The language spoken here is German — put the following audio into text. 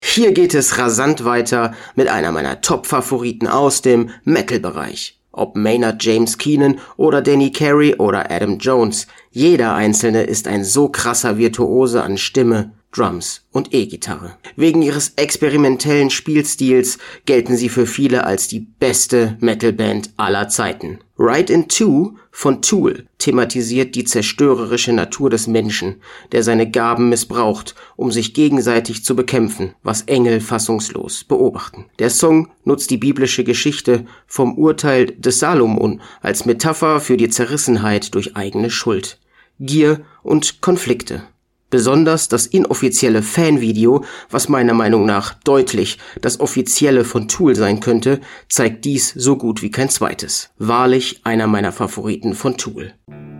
Hier geht es rasant weiter mit einer meiner Top-Favoriten aus dem Metal-Bereich. Ob Maynard James Keenan oder Danny Carey oder Adam Jones, jeder Einzelne ist ein so krasser Virtuose an Stimme, Drums und E-Gitarre. Wegen ihres experimentellen Spielstils gelten sie für viele als die beste Metalband aller Zeiten. Ride in Two von Tool thematisiert die zerstörerische Natur des Menschen, der seine Gaben missbraucht, um sich gegenseitig zu bekämpfen, was Engel fassungslos beobachten. Der Song nutzt die biblische Geschichte vom Urteil des Salomon als Metapher für die Zerrissenheit durch eigene Schuld, Gier und Konflikte. Besonders das inoffizielle Fanvideo, was meiner Meinung nach deutlich das offizielle von Tool sein könnte, zeigt dies so gut wie kein zweites. Wahrlich einer meiner Favoriten von Tool.